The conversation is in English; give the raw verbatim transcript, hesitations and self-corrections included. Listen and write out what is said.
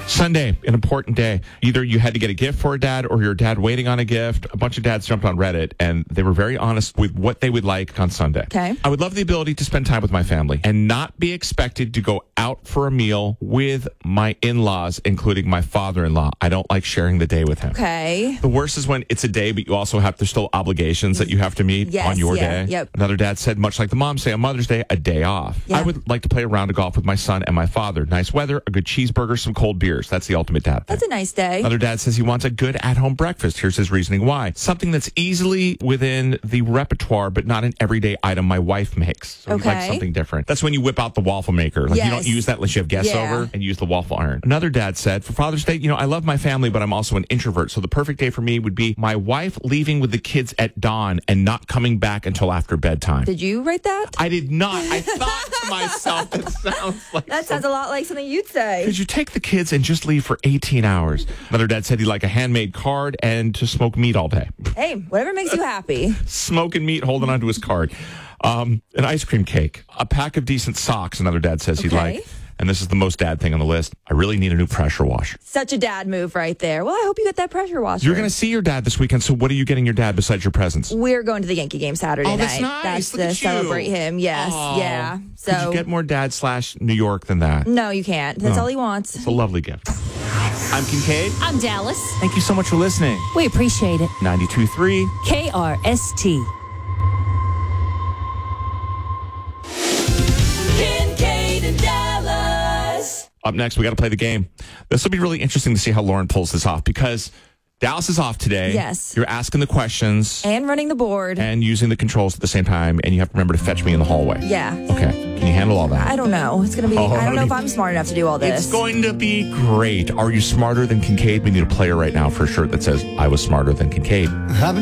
Sunday, an important day. Either you had to get a gift for a dad or your dad waiting on a gift. A bunch of dads jumped on Reddit and they were very honest with what they would like on Sunday. Okay. I would love the ability to spend time with my family and not be expected to go out for a meal with my in-laws, including my father-in-law. I don't like sharing the day with him. Okay. The worst is when it's a day, but you also have, there's still obligations that you have to meet Yes, on your yeah, day. yep. Another dad said, much like the moms say on Mother's Day, a day off. Yeah. I would like to play a round of golf with my son and my father. Nice weather, a good cheeseburger, some cold beers. That's the ultimate dad thing. That's a nice day. Another dad says he wants a good at-home breakfast. Here's his reasoning why. Something that's easily within the repertoire, but not an everyday item my wife makes. So he'd like Okay. something different. That's when you whip out the waffle maker. Like you Yes. don't use that unless you have guests Yeah. over and use the waffle iron. Another dad said, for Father's Day, you know, I love my family, but I'm also an introvert. So the perfect day for me would be my wife leaving with the kids at dawn and not coming back until after bedtime. Did you write that? I did not. I thought to myself, that sounds like That sounds a lot like something you'd say. Could you take the kids and just leave for eighteen hours? Another dad said he'd like a handmade card and to smoke meat all day. Hey, whatever makes you happy. Smoking meat, holding onto his card. Um, an ice cream cake. A pack of decent socks, another dad says he'd Okay. like. And this is the most dad thing on the list. I really need a new pressure washer. Such a dad move right there. Well, I hope you get that pressure washer. You're going to see your dad this weekend, so what are you getting your dad besides your presents? We're going to the Yankee game Saturday Oh, that's night. nice. That's Look to at you. celebrate him. Yes. Oh. Yeah. Could So you get more dad slash New York than that? no, you can't. That's Oh. all he wants. It's a lovely gift. I'm Kincaid. I'm Dallas. Thank you so much for listening. We appreciate it. ninety-two point three. K R S T. Kincaid and Dallas. Up next, we got to play the game. This will be really interesting to see how Lauren pulls this off because Dallas is off today. Yes. You're asking the questions And running the board. and using the controls at the same time, and you have to remember to fetch me in the hallway. Yeah. Okay. Can you handle all that? I don't know. It's going to be, I don't know if I'm smart enough to do all this. It's going to be great. Are you smarter than Kincaid? We need a player right now for a shirt that says, I was smarter than Kincaid.